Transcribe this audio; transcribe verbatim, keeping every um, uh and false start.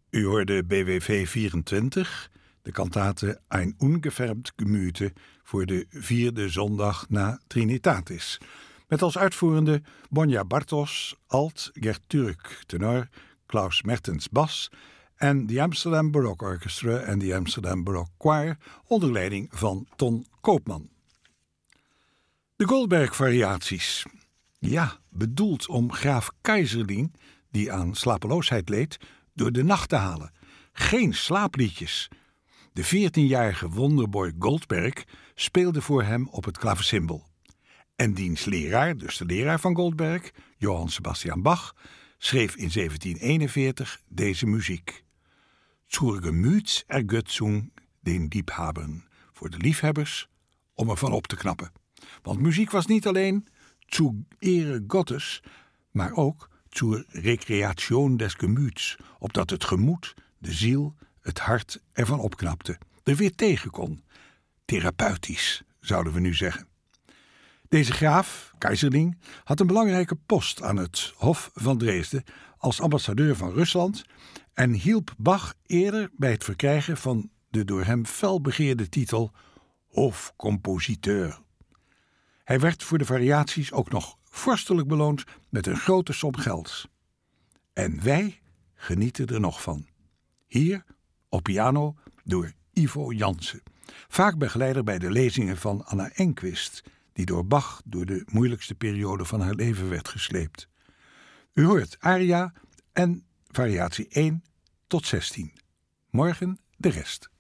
U hoorde B W V vierentwintig, de kantate Ein ungefärbt Gemüte voor de vierde zondag na Trinitatis. Met als uitvoerende Bonja Bartos, alt, Gert Turk, tenor, Klaus Mertens, bas en de Amsterdam Baroque Orchestra en de Amsterdam Baroque Choir onder leiding van Ton Koopman. De Goldberg-variaties. Ja, bedoeld om graaf Keyserling, die aan slapeloosheid leed, door de nacht te halen. Geen slaapliedjes. De veertienjarige wonderboy Goldberg speelde voor hem op het klavecimbal. En diens leraar, dus de leraar van Goldberg, Johann Sebastian Bach, schreef in zeventien eenenveertig deze muziek. Zur Gemütsergötzung den Liebhabern, voor de liefhebbers, om ervan op te knappen. Want muziek was niet alleen zu Ehre Gottes, maar ook zur Recreation des Gemüts, opdat het gemoed, de ziel, het hart ervan opknapte, er weer tegen kon. Therapeutisch, zouden we nu zeggen. Deze graaf, Keyserling, had een belangrijke post aan het Hof van Dresden als ambassadeur van Rusland en hielp Bach eerder bij het verkrijgen van de door hem fel begeerde titel Hofcompositeur. Hij werd voor de variaties ook nog vorstelijk beloond met een grote som gelds. En wij genieten er nog van. Hier op piano door Ivo Jansen, vaak begeleider bij de lezingen van Anna Enquist, die door Bach door de moeilijkste periode van haar leven werd gesleept. U hoort aria en variatie één tot zestien. Morgen de rest.